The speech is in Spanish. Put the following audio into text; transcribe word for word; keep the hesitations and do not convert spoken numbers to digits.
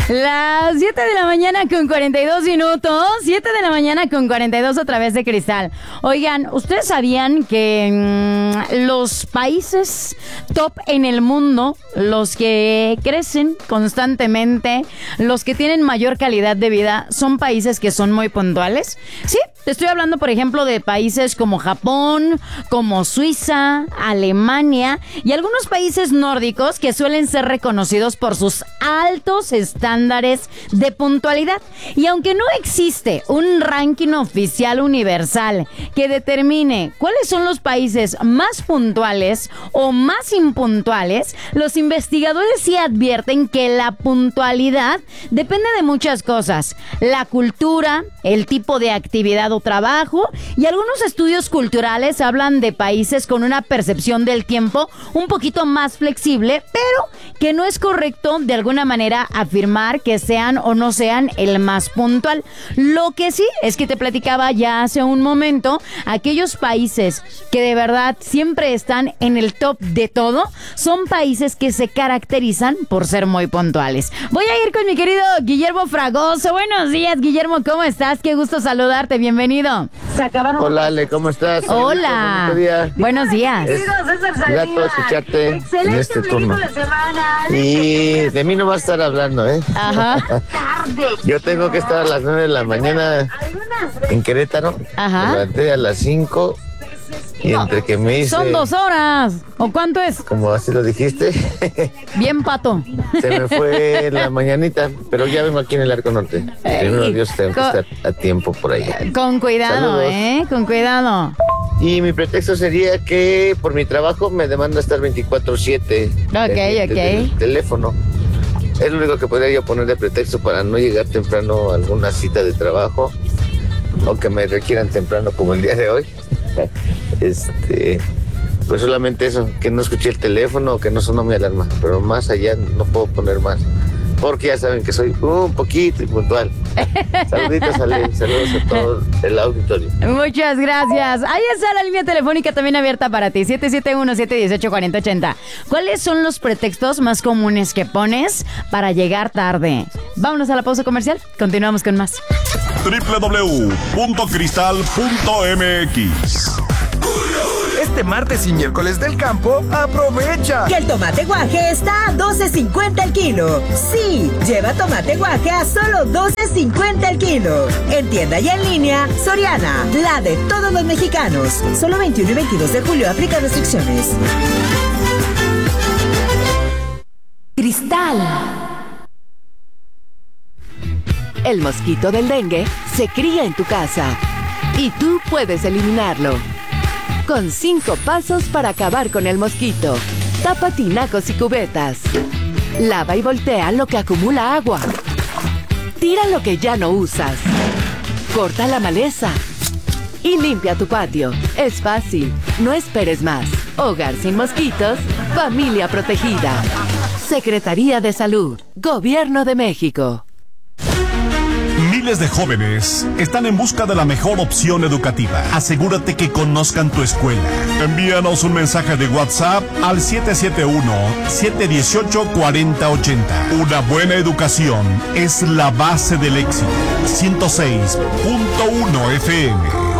Las siete de la mañana con cuarenta y dos minutos. siete de la mañana con cuarenta y dos a través de Cristal. Oigan, ¿ustedes sabían que mmm, los países top en el mundo, los que crecen constantemente, los que tienen mayor calidad de vida, son países que son muy puntuales? Sí, te estoy hablando, por ejemplo, de países como Japón, como Suiza, Alemania y algunos países nórdicos que suelen ser reconocidos por sus altos estándares de puntualidad. Y aunque no existe un ranking oficial universal que determine cuáles son los países más puntuales o más impuntuales, los investigadores sí advierten que la puntualidad depende de muchas cosas: la cultura, el tipo de actividad o trabajo, y algunos estudios culturales hablan de países con una percepción del tiempo un poquito más flexible, pero que no es correcto de alguna manera afirmar que sean o no sean el más puntual. Lo que sí es que te platicaba ya hace un momento, aquellos países que de verdad siempre están en el top de todo son países que se caracterizan por ser muy puntuales. Voy a ir con mi querido Guillermo Fragoso. Buenos días, Guillermo, ¿cómo estás? Qué gusto saludarte, bienvenido. Hola, Ale, ¿cómo estás? Hola. Día. Buenos días. Es grato escucharte en este turno. Y de mí no vas a estar hablando, ¿eh? Ajá. Yo tengo que estar a las nueve de la mañana en Querétaro. Ajá. Me levanté a las cinco. Y entre que me hice... Son dos horas. ¿O cuánto es? Como así lo dijiste. Bien, pato. Se me fue la mañanita, pero ya vengo aquí en el Arco Norte. Primero Eh, Dios, tengo con, que estar a tiempo por allá. Con cuidado, Saludos. ¿eh? Con cuidado. Y mi pretexto sería que por mi trabajo me demanda estar veinticuatro siete. Ok, pendiente ok. del teléfono. Es lo único que podría yo poner de pretexto para no llegar temprano a alguna cita de trabajo, o que me requieran temprano como el día de hoy. Este, pues solamente eso, que no escuché el teléfono o que no sonó mi alarma, pero más allá no puedo poner más, porque ya saben que soy un poquito impuntual. Saluditos, Ale, saludos a todo el auditorio. Muchas gracias. Ahí está la línea telefónica también abierta para ti, siete siete uno, siete uno ocho, cuatro cero ocho cero. ¿Cuáles son los pretextos más comunes que pones para llegar tarde? Vámonos a la pausa comercial, continuamos con más. doble u doble u doble u punto cristal punto m x. Este martes y miércoles del campo, aprovecha que el tomate guaje está a doce cincuenta el kilo. Sí, lleva tomate guaje a solo doce cincuenta el kilo. En tienda y en línea, Soriana, la de todos los mexicanos. Solo veintiuno y veintidós de julio, aplica restricciones. Cristal. El mosquito del dengue se cría en tu casa y tú puedes eliminarlo con cinco pasos para acabar con el mosquito. Tapa tinacos y cubetas. Lava y voltea lo que acumula agua. Tira lo que ya no usas. Corta la maleza. Y limpia tu patio. Es fácil. No esperes más. Hogar sin mosquitos. Familia protegida. Secretaría de Salud. Gobierno de México. Miles de jóvenes están en busca de la mejor opción educativa. Asegúrate que conozcan tu escuela. Envíanos un mensaje de WhatsApp al siete siete uno, siete uno ocho, cuatro cero ocho cero. Una buena educación es la base del éxito. ciento seis punto uno F M.